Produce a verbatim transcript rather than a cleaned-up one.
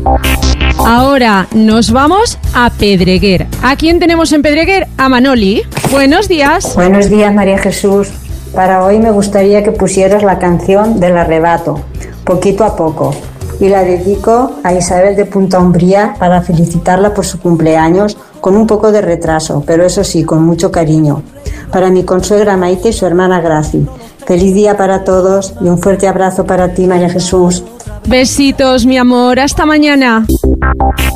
Ahora nos vamos a Pedreguer. ¿A quién tenemos en Pedreguer? A Manoli. Buenos días. Buenos días, María Jesús. Para hoy me gustaría que pusieras la canción del arrebato, Poquito a Poco. Y la dedico a Isabel de Punta Umbría para felicitarla por su cumpleaños con un poco de retraso, pero eso sí, con mucho cariño. Para mi consuegra Maite y su hermana Graci. Feliz día para todos y un fuerte abrazo para ti, María Jesús. Besitos, mi amor. Hasta mañana.